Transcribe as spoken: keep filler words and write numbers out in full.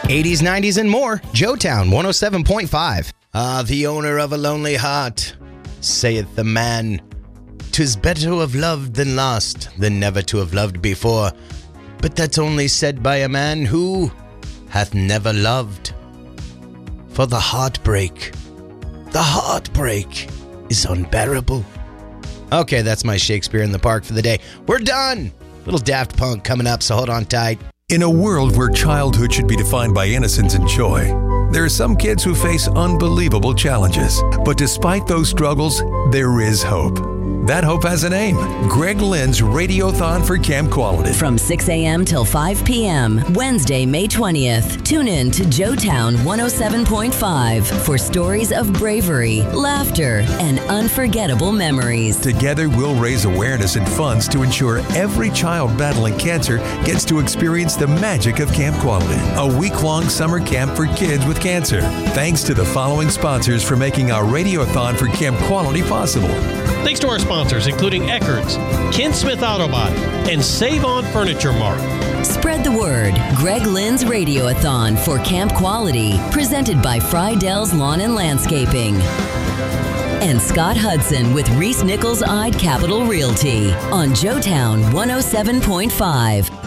eighties, nineties, and more. Joetown one oh seven point five. Ah, the owner of a lonely heart, saith the man, 'tis better to have loved than lost, than never to have loved before. But that's only said by a man who hath never loved. For the heartbreak, the heartbreak is unbearable. Okay, that's my Shakespeare in the Park for the day. We're done. Little Daft Punk coming up, so hold on tight. In a world where childhood should be defined by innocence and joy, there are some kids who face unbelievable challenges. But despite those struggles, there is hope. That hope has a name. Greg Lynn's Radiothon for Camp Quality. From six a.m. till five p.m., Wednesday, May twentieth. Tune in to Joetown one oh seven point five for stories of bravery, laughter, and unforgettable memories. Together, we'll raise awareness and funds to ensure every child battling cancer gets to experience the magic of Camp Quality, a week-long summer camp for kids with cancer. Thanks to the following sponsors for making our Radiothon for Camp Quality possible. Thanks to our sponsors, including Eckert's, Ken Smith Autobody, and Save On Furniture Mart. Spread the word. Greg Lynn's Radiothon for Camp Quality, presented by Frydell's Lawn and Landscaping. And Scott Hudson with Reese Nichols Eyed Capital Realty on Joetown one oh seven point five.